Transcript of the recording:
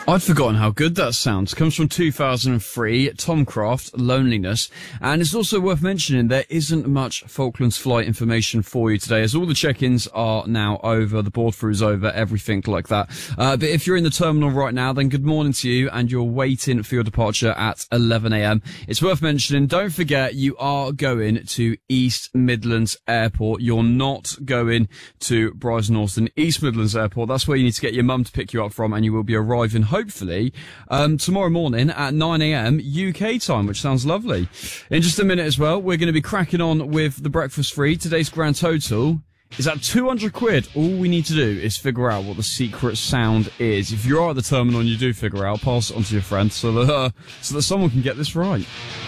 I'd forgotten how good that sounds. It comes from 2003, Tom Craft, Loneliness. And it's also worth mentioning there isn't much Falklands flight information for you today, as all the check-ins are now over, the board through is over, everything like that. But if you're in the terminal right now, then good morning to you, and you're waiting for your departure at 11 a.m. It's worth mentioning, don't forget, you are going to East Midlands Airport. You're not going to Brighton Austin. East Midlands Airport, that's where you need to get your mum to pick you up from, and you will be arriving hopefully tomorrow morning at 9 a.m. UK time, which sounds lovely. In just a minute as well, we're going to be cracking on with the breakfast free. Today's grand total is at 200 quid. All we need to do is figure out what the secret sound is. If you are at the terminal and you do figure out, pass it on to your friend so that someone can get this right.